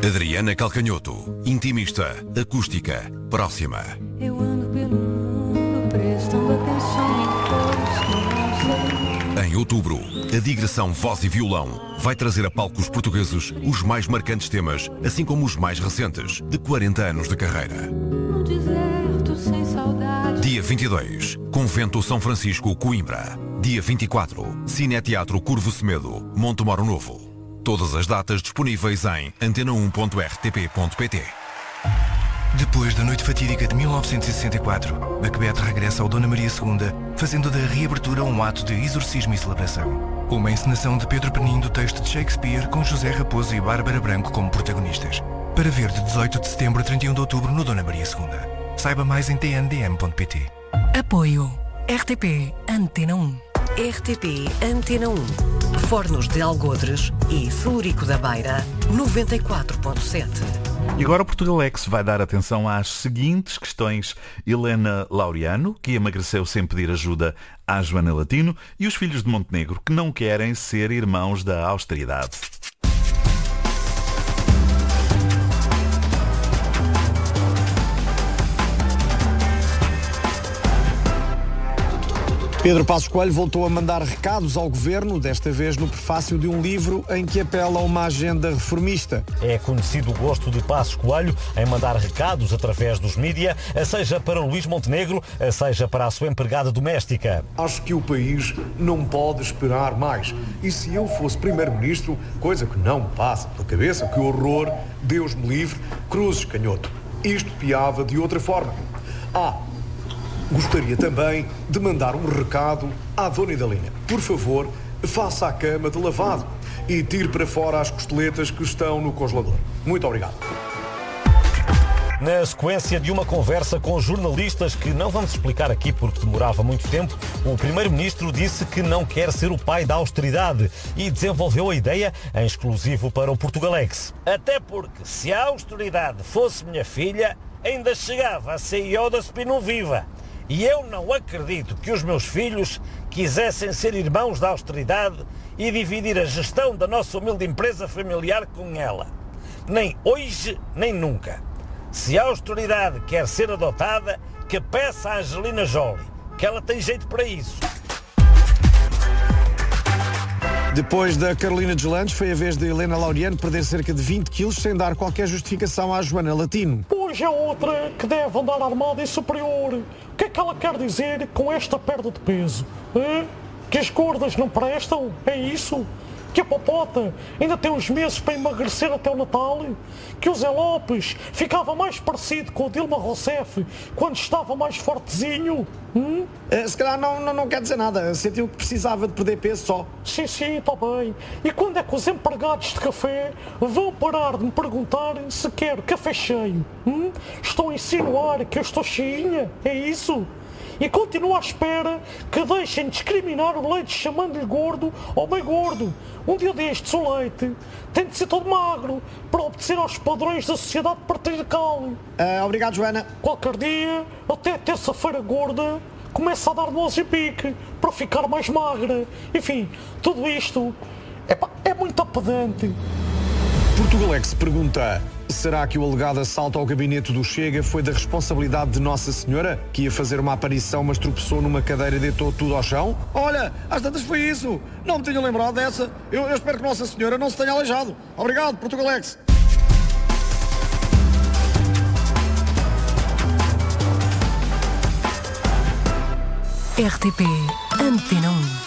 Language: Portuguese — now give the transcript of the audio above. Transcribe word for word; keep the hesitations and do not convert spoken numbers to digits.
Adriana Calcanhoto, intimista, acústica, próxima. Eu ando pelo mundo prestando atenção em coisas que não sei. Em outubro, a digressão Voz e Violão vai trazer a palcos portugueses os mais marcantes temas, assim como os mais recentes, de quarenta anos de carreira. No deserto sem saudade. Dia vinte e dois, Convento São Francisco, Coimbra. Dia vinte e quatro, Cineteatro Curvo Semedo, Montemoro Novo. Todas as datas disponíveis em antena um ponto r t p ponto p t. Depois da noite fatídica de mil novecentos e sessenta e quatro, Macbeth regressa ao Dona Maria segunda, fazendo da reabertura um ato de exorcismo e celebração. Uma encenação de Pedro Penin do texto de Shakespeare, com José Raposo e Bárbara Branco como protagonistas. Para ver de dezoito de setembro a trinta e um de outubro no Dona Maria segunda. Saiba mais em t n d m ponto p t. Apoio R T P Antena um. R T P Antena um. Fornos de Algodres e Celurico da Beira, noventa e quatro ponto sete. E agora o Portugalex vai dar atenção às seguintes questões. Helena Laureano, que emagreceu sem pedir ajuda à Joana Latino, e os filhos de Montenegro, que não querem ser irmãos da austeridade. Pedro Passos Coelho voltou a mandar recados ao governo, desta vez no prefácio de um livro em que apela a uma agenda reformista. É conhecido o gosto de Passos Coelho em mandar recados através dos mídia, seja para Luís Montenegro, seja para a sua empregada doméstica. Acho que o país não pode esperar mais. E se eu fosse primeiro-ministro, coisa que não me passa pela cabeça, que horror, Deus me livre, cruzes, canhoto. Isto piava de outra forma. Ah, gostaria também de mandar um recado à Dona Idalina. Por favor, faça a cama de lavado e tire para fora as costeletas que estão no congelador. Muito obrigado. Na sequência de uma conversa com jornalistas que não vamos explicar aqui porque demorava muito tempo, o primeiro-ministro disse que não quer ser o pai da austeridade e desenvolveu a ideia em exclusivo para o Portugalex. Até porque, se a austeridade fosse minha filha, ainda chegava a C E O da Spinu Viva. E eu não acredito que os meus filhos quisessem ser irmãos da austeridade e dividir a gestão da nossa humilde empresa familiar com ela. Nem hoje, nem nunca. Se a austeridade quer ser adotada, que peça a Angelina Jolie, que ela tem jeito para isso. Depois da Carolina Deslandes, foi a vez de Helena Laureano perder cerca de vinte quilos sem dar qualquer justificação à Joana Latino. Hoje é outra que deve andar armada e superior. O que é que ela quer dizer com esta perda de peso? É? Que as gordas não prestam? É isso? Que a popota ainda tem uns meses para emagrecer até o Natal? Que o Zé Lopes ficava mais parecido com o Dilma Rousseff quando estava mais fortezinho? Hum? É, se calhar não, não, não quer dizer nada. Sentiu que precisava de perder peso só. Sim, sim, está bem. E quando é que os empregados de café vão parar de me perguntar se quero café cheio? Hum? Estão a insinuar que eu estou cheinha? É isso? E continuo à espera que deixem de discriminar o leite chamando-lhe gordo ou bem gordo. Um dia destes o leite tem de ser todo magro para obedecer aos padrões da sociedade patriarcal. Uh, obrigado, Joana. Qualquer dia, até terça-feira gorda, começa a dar no Ozempic para ficar mais magra. Enfim, tudo isto epá, é muito pedante. Portugalex pergunta: será que o alegado assalto ao gabinete do Chega foi da responsabilidade de Nossa Senhora, que ia fazer uma aparição mas tropeçou numa cadeira e deitou tudo ao chão? Olha, às tantas foi isso. Não me tinha lembrado dessa. Eu, eu espero que Nossa Senhora não se tenha aleijado. Obrigado, Portugalex. R T P Antena um.